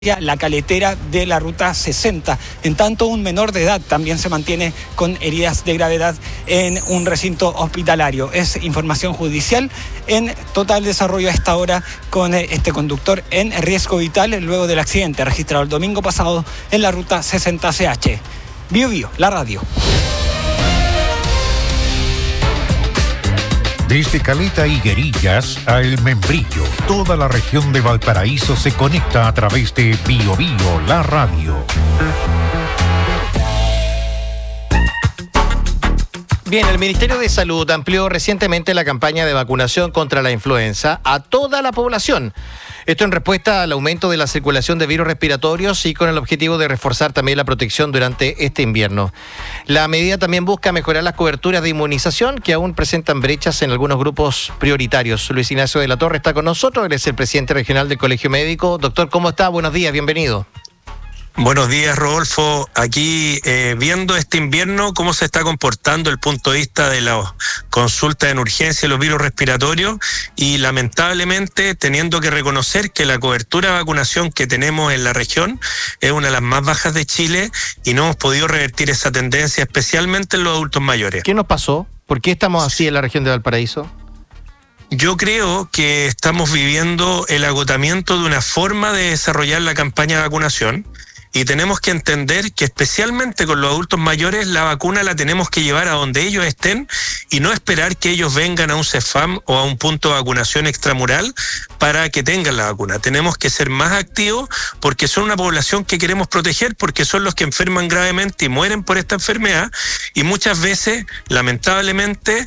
la caletera de la ruta 60. En tanto, un menor de edad también se mantiene con heridas de gravedad en un recinto hospitalario. Es información judicial en total desarrollo a esta hora con este conductor en riesgo vital luego del accidente registrado el domingo pasado en la ruta 60CH. Bio Bio, la radio. Desde Caleta y Guerillas a El Membrillo, toda la región de Valparaíso se conecta a través de Bio Bio, la radio. Bien, el Ministerio de Salud amplió recientemente la campaña de vacunación contra la influenza a toda la población. Esto en respuesta al aumento de la circulación de virus respiratorios y con el objetivo de reforzar también la protección durante este invierno. La medida también busca mejorar las coberturas de inmunización que aún presentan brechas en algunos grupos prioritarios. Luis Ignacio de la Torre está con nosotros, él es el presidente regional del Colegio Médico. Doctor, ¿cómo está? Buenos días, bienvenido. Buenos días, Rodolfo. Aquí viendo este invierno, cómo se está comportando el punto de vista de la consulta en urgencia de los virus respiratorios y lamentablemente teniendo que reconocer que la cobertura de vacunación que tenemos en la región es una de las más bajas de Chile y no hemos podido revertir esa tendencia, especialmente en los adultos mayores. ¿Qué nos pasó? ¿Por qué estamos así en la región de Valparaíso? Yo creo que estamos viviendo el agotamiento de una forma de desarrollar la campaña de vacunación. Y tenemos que entender que especialmente con los adultos mayores la vacuna la tenemos que llevar a donde ellos estén y no esperar que ellos vengan a un CEFAM o a un punto de vacunación extramural para que tengan la vacuna. Tenemos que ser más activos porque son una población que queremos proteger, porque son los que enferman gravemente y mueren por esta enfermedad y muchas veces lamentablemente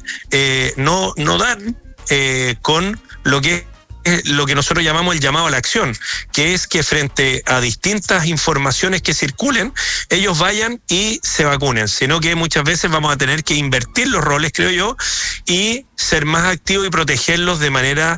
no dan con lo que nosotros llamamos el llamado a la acción, que es que frente a distintas informaciones que circulen, ellos vayan y se vacunen, sino que muchas veces vamos a tener que invertir los roles, creo yo, y ser más activos y protegerlos de manera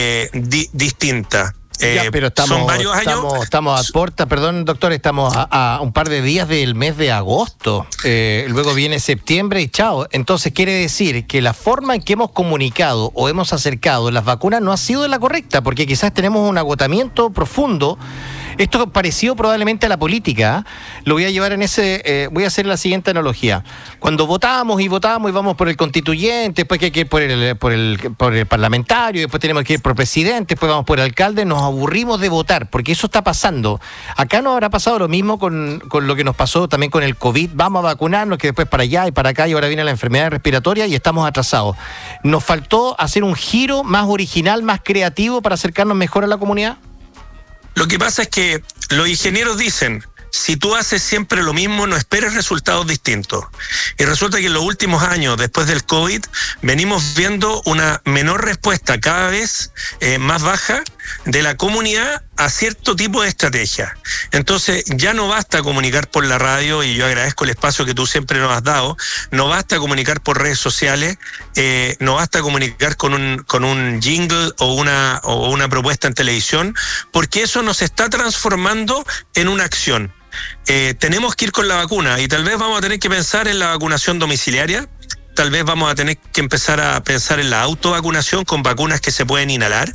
distinta. Pero son varios años. Estamos a puerta, perdón, doctor, estamos a un par de días del mes de agosto. Luego viene septiembre y chao. Entonces quiere decir que la forma en que hemos comunicado o hemos acercado las vacunas no ha sido la correcta, porque quizás tenemos un agotamiento profundo. Esto parecido probablemente a la política. Lo voy a llevar en voy a hacer la siguiente analogía. Cuando votamos y vamos por el constituyente, después que hay que ir por el parlamentario, después tenemos que ir por el presidente, después vamos por el alcalde, nos aburrimos de votar, porque eso está pasando. Acá nos habrá pasado lo mismo con lo que nos pasó también con el COVID. Vamos a vacunarnos, que después para allá y para acá, y ahora viene la enfermedad respiratoria y estamos atrasados. ¿Nos faltó hacer un giro más original, más creativo para acercarnos mejor a la comunidad? Lo que pasa es que los ingenieros dicen, si tú haces siempre lo mismo, no esperes resultados distintos. Y resulta que en los últimos años, después del COVID, venimos viendo una menor respuesta cada vez más baja de la comunidad a cierto tipo de estrategia. Entonces, ya no basta comunicar por la radio, y yo agradezco el espacio que tú siempre nos has dado, no basta comunicar por redes sociales, no basta comunicar con un jingle o una propuesta en televisión, porque eso nos está transformando en una acción. Tenemos que ir con la vacuna y tal vez vamos a tener que pensar en la vacunación domiciliaria, tal vez vamos a tener que empezar a pensar en la autovacunación con vacunas que se pueden inhalar,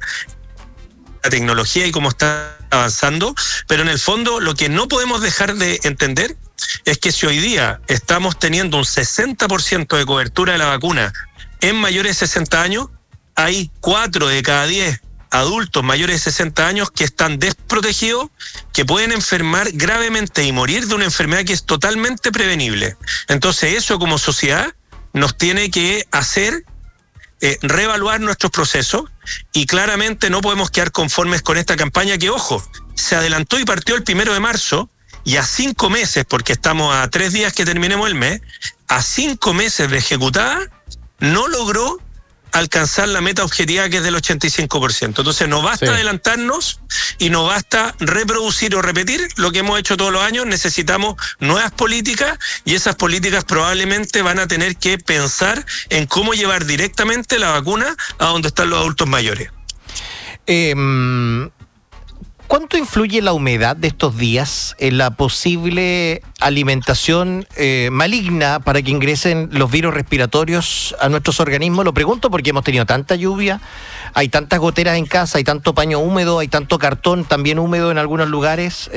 la tecnología y cómo está avanzando, pero en el fondo lo que no podemos dejar de entender es que si hoy día estamos teniendo un 60% de cobertura de la vacuna en mayores de 60 años, hay 4 de cada 10 adultos mayores de 60 años que están desprotegidos, que pueden enfermar gravemente y morir de una enfermedad que es totalmente prevenible. Entonces eso como sociedad nos tiene que hacer reevaluar nuestros procesos y claramente no podemos quedar conformes con esta campaña que, ojo, se adelantó y partió el 1 de marzo y a 5 meses, porque estamos a 3 días que terminemos el mes, a 5 meses de ejecutada, no logró alcanzar la meta objetiva que es del 85%. Entonces no basta adelantarnos y no basta reproducir o repetir lo que hemos hecho todos los años, necesitamos nuevas políticas y esas políticas probablemente van a tener que pensar en cómo llevar directamente la vacuna a donde están los adultos mayores. ¿Cuánto influye la humedad de estos días en la posible alimentación maligna para que ingresen los virus respiratorios a nuestros organismos? Lo pregunto porque hemos tenido tanta lluvia, hay tantas goteras en casa, hay tanto paño húmedo, hay tanto cartón también húmedo en algunos lugares.